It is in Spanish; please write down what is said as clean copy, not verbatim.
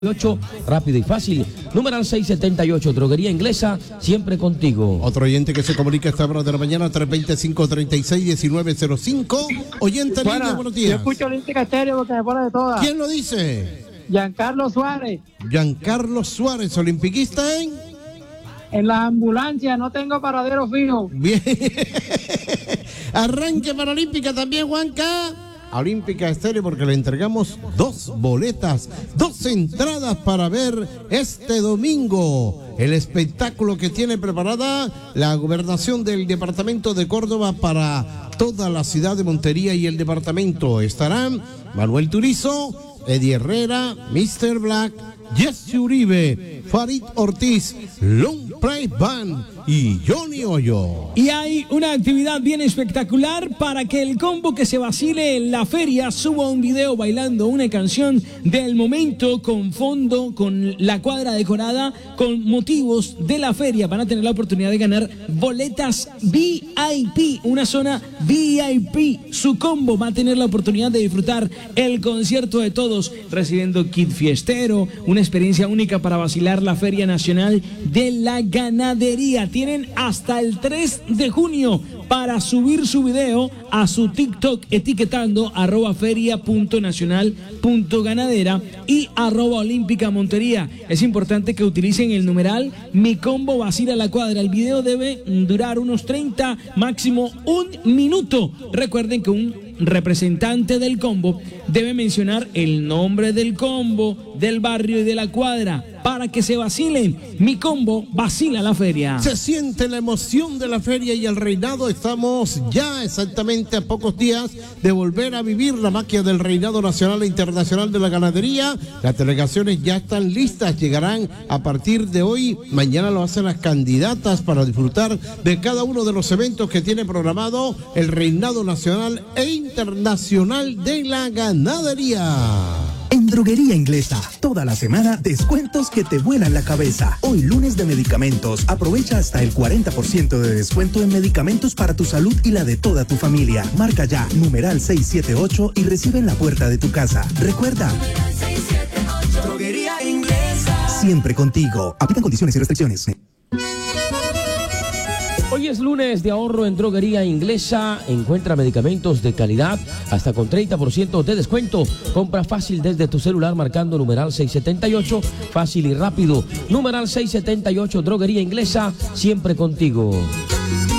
Rápido y fácil. Numeral 678, Droguería Inglesa, siempre contigo. Otro oyente que se comunica a esta hora de la mañana, 325-36-1905. Oyente en línea, buenos días. Yo escucho Olímpica Estéreo porque me pone de todas. ¿Quién lo dice? Giancarlo Suárez. Giancarlo Suárez, olimpiquista en la ambulancia, no tengo paradero fijo. Bien. Arranque para Olímpica también, Juanca. A Olímpica Estéreo porque le entregamos 2 boletas, 2 entradas para ver este domingo el espectáculo que tiene preparada la gobernación del departamento de Córdoba para toda la ciudad de Montería y el departamento. Estarán Manuel Turizo, Eddie Herrera, Mr. Black, Jesse Uribe, Farid Ortiz, Long Play Band y Johnny Hoyo. Y hay una actividad bien espectacular para que el combo que se vacile en la feria suba un video bailando una canción del momento con fondo, con la cuadra decorada, con motivos de la feria. Van a tener la oportunidad de ganar boletas VIP, una zona VIP. Su combo va a tener la oportunidad de disfrutar el concierto de todos, recibiendo kit fiestero, una experiencia única para vacilar la Feria Nacional de la Ganadería. Tienen hasta el 3 de junio para subir su video a su TikTok etiquetando @feria.nacional.ganadera y @olímpica Montería. Es importante que utilicen el numeral Mi Combo Vacila la Cuadra. El video debe durar unos 30, máximo 1 minuto. Recuerden que un representante del combo debe mencionar el nombre del combo, del barrio y de la cuadra para que se vacilen. Mi Combo Vacila la Feria. Se siente la emoción de la feria y el reinado. Estamos ya exactamente a pocos días de volver a vivir la magia del reinado nacional e internacional de la ganadería. Las delegaciones ya están listas, llegarán a partir de hoy. Mañana lo hacen las candidatas para disfrutar de cada uno de los eventos que tiene programado el reinado nacional e internacional de la ganadería. En Droguería Inglesa, toda la semana, descuentos que te vuelan la cabeza. Hoy, lunes de medicamentos, aprovecha hasta el 40% de descuento en medicamentos para tu salud y la de toda tu familia. Marca ya, numeral 678 y recibe en la puerta de tu casa. Recuerda, Droguería Inglesa, siempre contigo. Aplican condiciones y restricciones. Hoy es lunes de ahorro en Droguería Inglesa. Encuentra medicamentos de calidad hasta con 30% de descuento. Compra fácil desde tu celular marcando numeral 678. Fácil y rápido. Numeral 678, Droguería Inglesa, siempre contigo.